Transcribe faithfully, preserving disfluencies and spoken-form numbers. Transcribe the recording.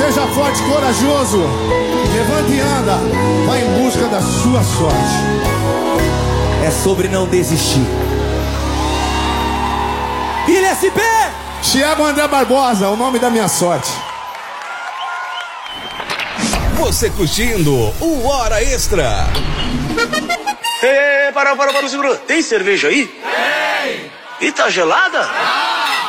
Seja forte, corajoso. Levante e anda. Vai em busca da sua sorte. É sobre não desistir. Ilha S P! Thiago André Barbosa, o nome da minha sorte. Você curtindo o Hora Extra. Ei, para, para, para, segura. Tem cerveja aí? Tem. E tá gelada?